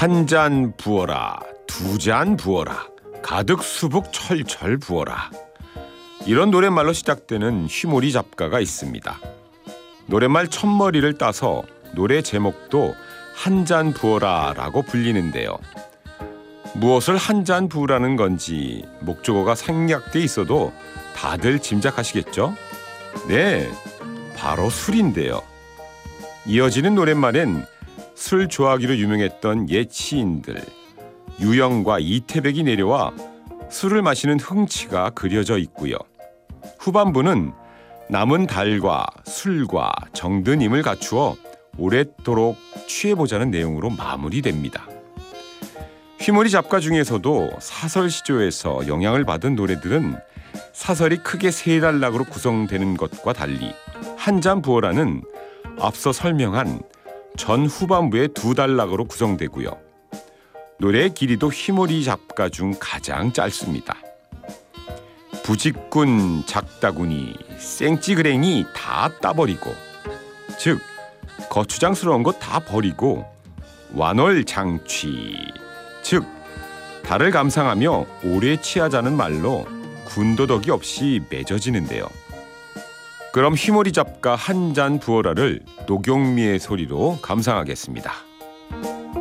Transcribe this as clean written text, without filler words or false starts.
한 잔 부어라, 두 잔 부어라, 가득 수북 철철 부어라. 이런 노랫말로 시작되는 휘모리 잡가가 있습니다. 노랫말 첫머리를 따서 노래 제목도 한 잔 부어라 라고 불리는데요. 무엇을 한 잔 부으라는 건지 목적어가 생략돼 있어도 다들 짐작하시겠죠? 네, 바로 술인데요. 이어지는 노랫말엔 술 좋아하기로 유명했던 옛 시인들 유영과 이태백이 내려와 술을 마시는 흥치가 그려져 있고요. 후반부는 남은 달과 술과 정든 힘을 갖추어 오랫도록 취해보자는 내용으로 마무리됩니다. 휘모리 잡가 중에서도 사설 시조에서 영향을 받은 노래들은 사설이 크게 세 단락으로 구성되는 것과 달리 한 잔 부어라는 앞서 설명한 전 후반부의 두 단락으로 구성되고요. 노래의 길이도 휘모리 잡가 중 가장 짧습니다. 부직군 작다구니 생찌그랭이 다 따버리고, 즉 거추장스러운 것 다 버리고 완월장취, 즉 달을 감상하며 오래 취하자는 말로 군더더기 없이 맺어지는데요. 그럼 휘모리 잡가 한 잔 부어라를 노경미의 소리로 감상하겠습니다.